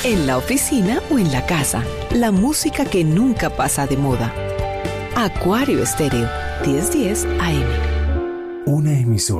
en la oficina o en la casa. La música que nunca pasa de moda. Acuario Estéreo, 1010 AM. Una emisora